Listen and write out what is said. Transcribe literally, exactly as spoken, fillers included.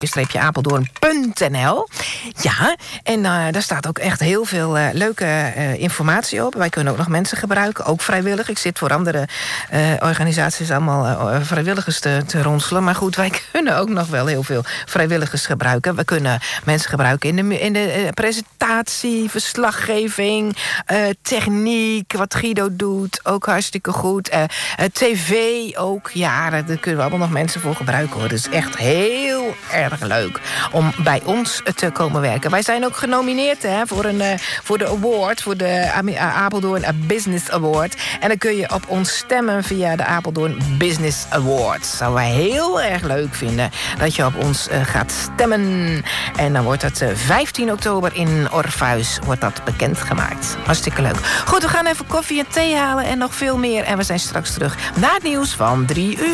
apeldoorn punt n l. Ja, en uh, daar staat ook echt heel veel uh, leuke uh, informatie op. Wij kunnen ook nog mensen gebruiken, ook vrijwillig. Ik zit voor andere uh, organisaties allemaal uh, vrijwilligers te, te ronselen. Maar goed, wij kunnen ook nog wel heel veel vrijwilligers gebruiken. We kunnen mensen gebruiken in de, in de uh, presentatie, verslaggeving, uh, techniek, wat Guido doet, ook hartstikke goed. Uh, uh, tv ook, ja, daar kunnen we allemaal nog mensen voor gebruiken, hoor. Dat is echt heel erg leuk om bij ons te komen werken. Wij zijn ook genomineerd hè, voor, een, uh, voor de award, voor de Apeldoorn Business Award. En dan kun je op ons stemmen via de Apeldoorn Business Award. Zouden wij heel erg leuk vinden dat je op ons uh, gaat stemmen. En dan wordt het uh, vijftien oktober in Orpheus wordt dat bekendgemaakt. Hartstikke leuk. Goed, we gaan even koffie en thee halen en nog veel meer. En we zijn straks terug na het nieuws van drie uur.